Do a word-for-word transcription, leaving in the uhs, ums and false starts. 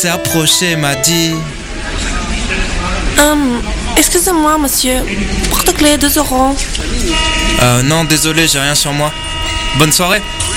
s'est approché et m'a dit... Hum, excusez-moi, monsieur. Porte-clés, deux euros. Euh, non, désolé, j'ai rien sur moi. Bonne soirée.